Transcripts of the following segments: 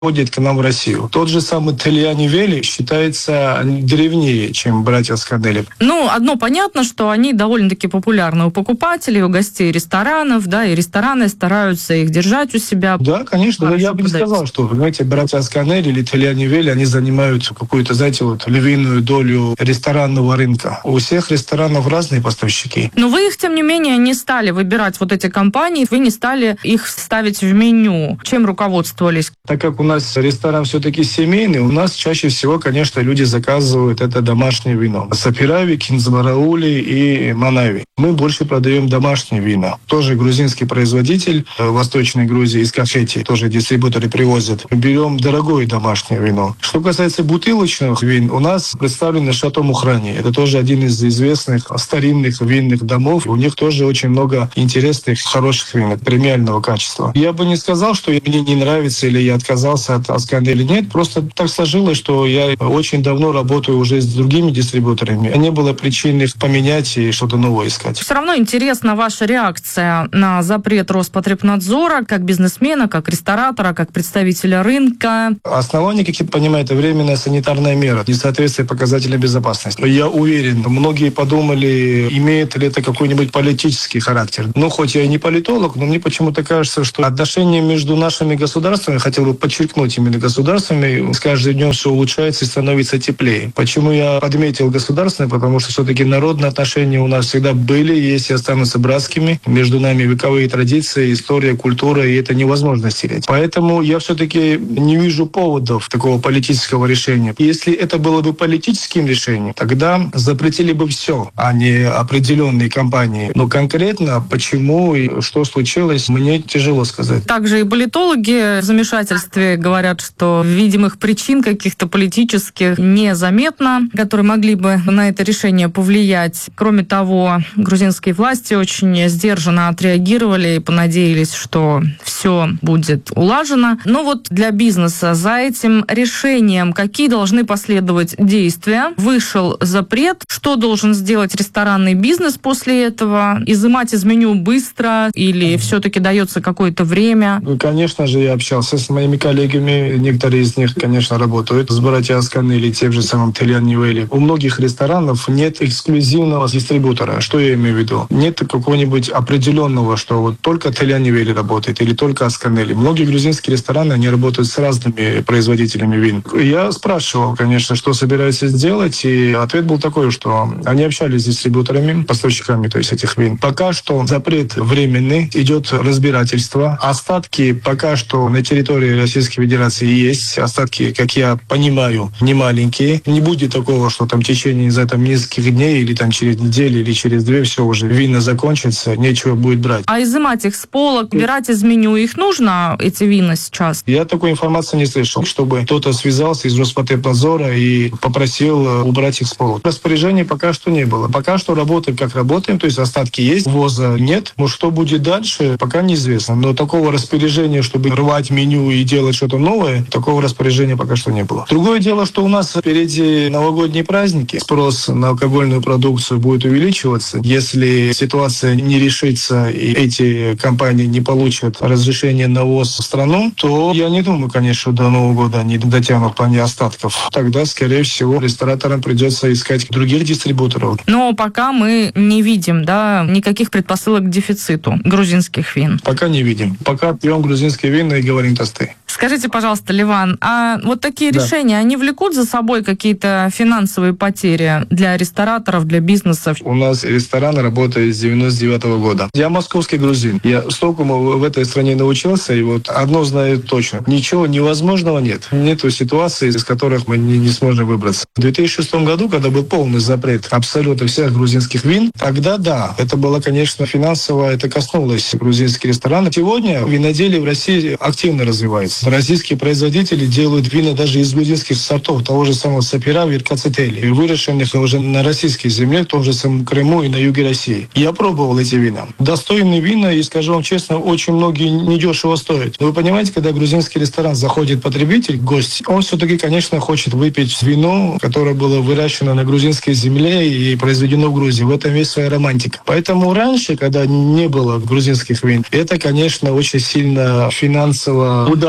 ходит к нам в Россию. Тот же самый Тельяни Вели считается древнее, чем братья Сканели. Одно понятно, что они довольно-таки популярны у покупателей, у гостей ресторанов, да, и рестораны стараются их держать у себя. Да, конечно. Но я бы не сказал, что, понимаете, братья Сканели или Тельяни Вели, они занимают какую-то, знаете, львиную долю ресторанного рынка. У всех ресторанов разные поставщики. Но вы их, тем не менее, не стали выбирать эти компании, вы не стали их ставить в меню. Чем руководствовались? Так как у нас ресторан все-таки семейный, у нас чаще всего, конечно, люди заказывают это домашнее вино. Сапирави, Кинзбараули и Манави. Мы больше продаем домашние вина. Тоже грузинский производитель в Восточной Грузии, из Кашетии, тоже дистрибьюторы привозят. Берем дорогое домашнее вино. Что касается бутылочных вин, у нас представлены Шато Мухрани. Это тоже один из известных старинных винных домов. У них тоже очень много интересных, хороших вин, премиального качества. Я бы не сказал, что мне не нравится или я отказался от Асканели. Нет, просто так сложилось, что я очень давно работаю уже с другими дистрибьюторами. Не было причин их поменять и что-то новое искать. Все равно интересна ваша реакция на запрет Роспотребнадзора как бизнесмена, как ресторатора, как представителя рынка. Основание, как я понимаю, это временная санитарная мера, несоответствие показателям безопасности. Я уверен, многие подумали, имеет ли это какой-нибудь политический характер. Хоть я и не политолог, но мне почему-то кажется, что отношения между нашими государствами, хотел бы подчеркнуть именно государствами, с каждым днем все улучшается и становится теплее. Почему я подметил государственные? Потому что все-таки народные отношения у нас всегда были, есть и останутся братскими. Между нами вековые традиции, история, культура, и это невозможно стереть. Поэтому я все-таки не вижу поводов такого политического решения. Если это было бы политическим решением, тогда запретили бы все, а не определенные компании. Но конкретно почему и что случилось, мне тяжело сказать. Также и политологи в замешательстве говорят, что видимых причин каких-то политических незаметно, которые могли бы на это решение повлиять. Кроме того, грузинские власти очень сдержанно отреагировали и понадеялись, что все будет улажено. Но для бизнеса за этим решением какие должны последовать действия? Вышел запрет. Что должен сделать ресторанный бизнес после этого? Изымать из меню быстро или все-таки дается какое-то время? Конечно же, я общался с моими коллегами. Некоторые из них, конечно, работают с братьями Асканели или тем же самым Тельяни Вели. У многих ресторанов нет эксклюзивного дистрибьютора. Что я имею в виду? Нет какого-нибудь определенного, что только Тельяни Вели работает или только Асканели. Многие грузинские рестораны, они работают с разными производителями вин. Я спрашивал, конечно, что собираются сделать, и ответ был такой, что они общались с дистрибьюторами, поставщиками, то есть этих вин. Пока что запрет временный, идет разбирательство. Остатки пока что на территории Российской Федерации есть. Остатки, как я понимаю, не маленькие. Не будет такого, что в течение нескольких дней или через неделю или через 2 все уже вина закончится, нечего будет брать. А изымать их с полок, убирать из меню, их нужно, эти вина сейчас? Я такой информации не слышал, чтобы кто-то связался из Роспотребнадзора и попросил убрать их с полок. Распоряжений пока что не было. Пока что работаем, как работаем, то есть остатки есть, ввоза нет. Что будет дальше, пока неизвестно. Но такого распоряжения, чтобы рвать меню и делать что-то новое, такого распоряжения пока что не было. Другое дело, что у нас впереди новогодние праздники. Спрос на алкогольную продукцию будет увеличиваться. Если ситуация не решится и эти компании не получат разрешение на ввоз в страну, то я не думаю, конечно, что до Нового года они дотянут в плане остатков. Тогда, скорее всего, рестораторам придется искать других дистрибьюторов. Но пока мы не видим, никаких предпосылок к дефициту грузинских вин. Пока не видим. Пока пьем грузинские вина и говорим тосты. Скажите, пожалуйста, Ливан, а такие решения, они влекут за собой какие-то финансовые потери для рестораторов, для бизнесов? У нас ресторан работает с 99 года. Я московский грузин. Я столькому в этой стране научился, и одно знаю точно. Ничего невозможного нет. Нету ситуации, из которых мы не сможем выбраться. В 2006 году, когда был полный запрет абсолютно всех грузинских вин, тогда да, это было, конечно, финансово, это коснулось грузинских ресторанов. Сегодня виноделие в России активно развивается. Российские производители делают вина даже из грузинских сортов, того же самого Сапира, Веркацетели, выращенных уже на российской земле, в том же самом Крыму и на юге России. Я пробовал эти вина. Достойные вина, и, скажу вам честно, очень многие недешево стоят. Но вы понимаете, когда в грузинский ресторан заходит потребитель, гость, он все-таки, конечно, хочет выпить вино, которое было выращено на грузинской земле и произведено в Грузии. В этом есть своя романтика. Поэтому раньше, когда не было грузинских вин, это, конечно, очень сильно финансово ударило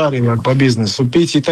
по бизнесу. Пить и